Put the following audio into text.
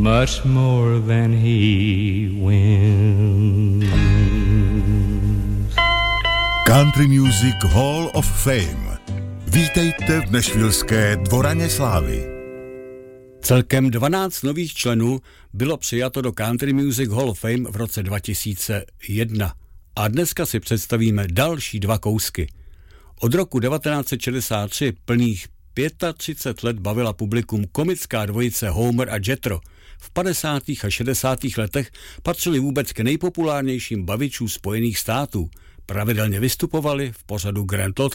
much more than he wins. Country Music Hall of Fame. Vítejte v Nashvilleské Dvoraně slávy. Celkem 12 nových členů bylo přijato do Country Music Hall of Fame v roce 2001. A dneska si představíme další dva kousky. Od roku 1963 plných 35 let bavila publikum komická dvojice Homer a Jethro. V 50. a 60. letech patřili vůbec k nejpopulárnějším bavičům Spojených států. Pravidelně vystupovali v pořadu Grand Lot